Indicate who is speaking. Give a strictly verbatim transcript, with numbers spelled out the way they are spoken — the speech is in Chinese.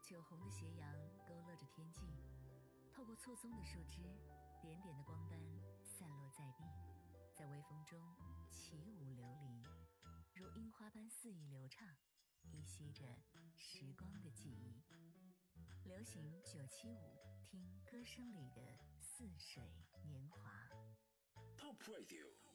Speaker 1: 酒红的斜阳勾勒着天际，透过错综的树枝，点点的光斑散落在地，在微风中起舞流离，如樱花般肆意流畅，依稀着时光的记忆。流行九七五，听歌声里的似水年华。
Speaker 2: Top Radio